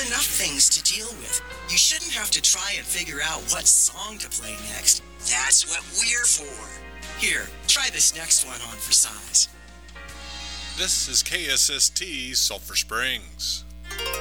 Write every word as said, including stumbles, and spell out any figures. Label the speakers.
Speaker 1: enough things to deal with. You shouldn't have to try and figure out what song to play next. That's what we're for. Here, try this next one on for size.
Speaker 2: This is K S S T Sulphur Springs.